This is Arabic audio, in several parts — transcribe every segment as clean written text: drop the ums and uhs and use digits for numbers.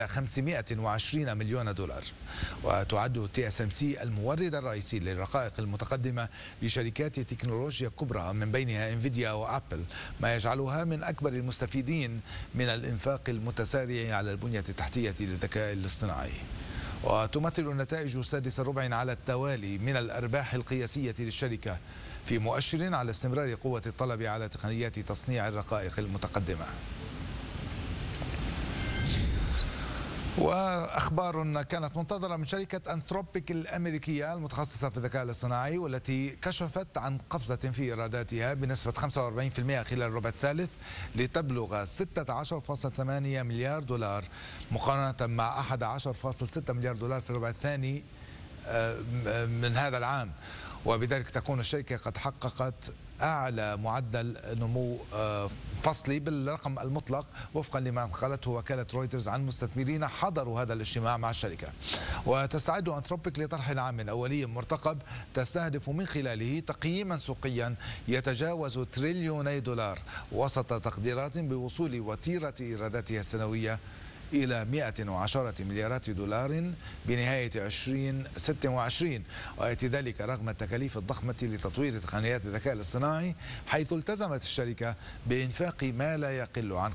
520 مليون دولار. وتعد TSMC المورد الرئيسي للرقائق المتقدمة لشركات تكنولوجيا كبرى من بينها انفيديا وابل، ما يجعلها من أكبر المستفيدين من الإنفاق المتسارع على البنية التحتية للذكاء الاصطناعي. وتمثل النتائج سادس ربع على التوالي من الأرباح القياسية للشركة في مؤشر على استمرار قوة الطلب على تقنيات تصنيع الرقائق المتقدمة. وأخبار كانت منتظرة من شركة أنثروبيك الأمريكية المتخصصة في الذكاء الاصطناعي، والتي كشفت عن قفزة في إيراداتها بنسبة 45% خلال الربع الثالث لتبلغ 16.8 مليار دولار مقارنة مع 11.6 مليار دولار في الربع الثاني من هذا العام. وبذلك تكون الشركة قد حققت أعلى معدل نمو فصلي بالرقم المطلق وفقا لما قالته وكالة رويترز عن مستثمرين حضروا هذا الاجتماع مع الشركة. وتستعد أنثروبيك لطرح عام أولي مرتقب تستهدف من خلاله تقييما سوقيا يتجاوز تريليوني دولار وسط تقديرات بوصول وتيرة إيراداتها السنوية إلى 110 مليارات دولار بنهاية 2026، ويأتي ذلك رغم التكاليف الضخمة لتطوير تقنيات الذكاء الاصطناعي، حيث التزمت الشركة بإنفاق ما لا يقل عن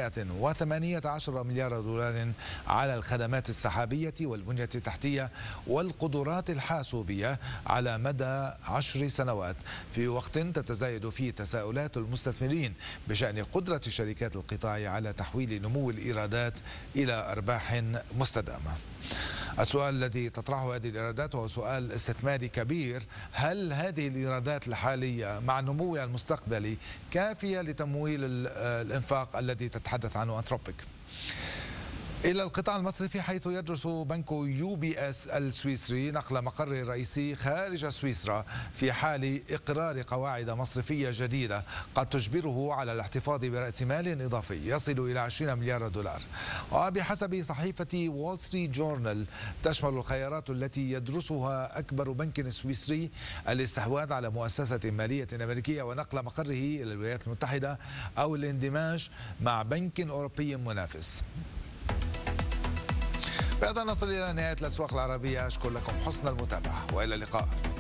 518 مليار دولار على الخدمات السحابية والبنية التحتية والقدرات الحاسوبية على مدى 10 سنوات، في وقت تتزايد فيه تساؤلات المستثمرين بشأن قدرة شركات القطاع على تحويل نمو الإيرادات إلى أرباح مستدامة. السؤال الذي تطرحه هذه الإيرادات هو سؤال استثماري كبير: هل هذه الإيرادات الحالية مع نموها المستقبلي كافية لتمويل الإنفاق الذي تتحدث عنه أنثروبيك؟ إلى القطاع المصرفي، حيث يدرس بنك UBS السويسري نقل مقر الرئيسي خارج سويسرا في حال إقرار قواعد مصرفية جديدة قد تجبره على الاحتفاظ برأس مال إضافي يصل إلى 20 مليار دولار. وبحسب صحيفة وول ستريت جورنال، تشمل الخيارات التي يدرسها أكبر بنك سويسري الاستحواذ على مؤسسة مالية أمريكية ونقل مقره إلى الولايات المتحدة أو الاندماج مع بنك أوروبي منافس. بهذا نصل إلى نهاية الأسواق العربية. أشكر لكم حسن المتابعة وإلى اللقاء.